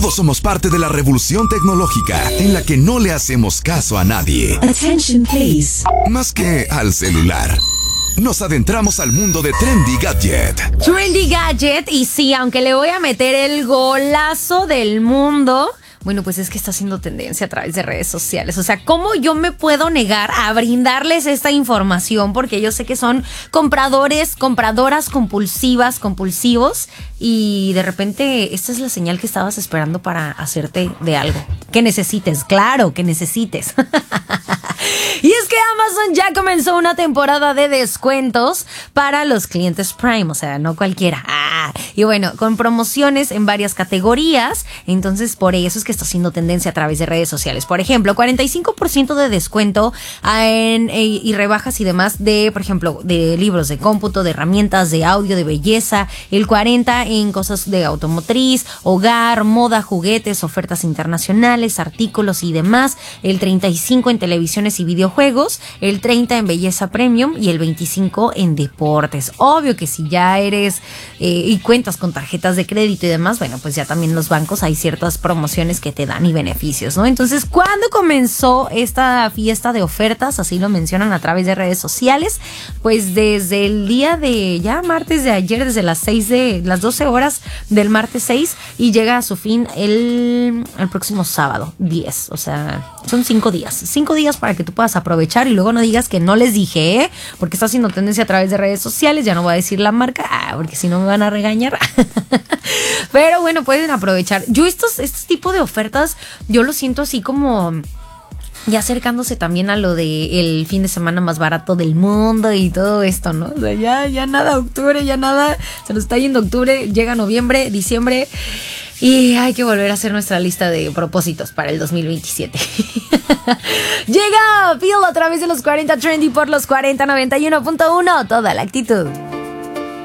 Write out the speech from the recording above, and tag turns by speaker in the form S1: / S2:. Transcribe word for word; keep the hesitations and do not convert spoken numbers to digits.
S1: Todos somos parte de la revolución tecnológica en la que no le hacemos caso a nadie.
S2: Attention, please.
S1: Más que al celular. Nos adentramos al mundo de Trendy Gadget.
S3: Trendy Gadget, y sí, aunque le voy a meter el golazo del mundo, bueno, pues es que está haciendo tendencia a través de redes sociales. O sea, ¿cómo yo me puedo negar a brindarles esta información? Porque yo sé que son compradores, compradoras compulsivas, compulsivos, y de repente esta es la señal que estabas esperando para hacerte de algo que necesites, claro, que necesites. Y es que Amazon ya comenzó una temporada de descuentos para los clientes Prime, o sea, no cualquiera. Ah, y bueno, con promociones en varias categorías, entonces por eso es que está haciendo tendencia a través de redes sociales. Por ejemplo, cuarenta y cinco por ciento de descuento en, eh, y rebajas y demás de, por ejemplo, de libros de cómputo, de herramientas, de audio, de belleza, el cuarenta por ciento en cosas de automotriz, hogar, moda, juguetes, ofertas internacionales, artículos y demás, el treinta y cinco por ciento en televisiones y videojuegos, el treinta por ciento en belleza premium y el veinticinco por ciento en deportes. Obvio que si ya eres eh, y cuentas con tarjetas de crédito y demás, bueno, pues ya también los bancos hay ciertas promociones que te dan y beneficios, ¿no? Entonces, ¿cuándo comenzó esta fiesta de ofertas? Así lo mencionan a través de redes sociales. Pues desde el día de ya martes de ayer, desde las seis de las doce horas del martes seis, y llega a su fin el, el próximo sábado diez. O sea, son cinco días. Cinco días para que tú puedas aprovechar y luego no digas que no les dije, ¿eh? Porque está haciendo tendencia a través de redes sociales. Ya no voy a decir la marca, ah, porque si no me van a regañar. Pero bueno, pueden aprovechar. Yo estos, estos tipos de ofertas, yo lo siento así como ya acercándose también a lo de el fin de semana más barato del mundo y todo esto, ¿no? O sea, ya, ya nada octubre, ya nada, se nos está yendo octubre, llega noviembre, diciembre, y hay que volver a hacer nuestra lista de propósitos para el dos mil veintisiete. Llega Feel a través de los cuarenta Trendy por los cuarenta noventa y uno punto uno, toda la actitud.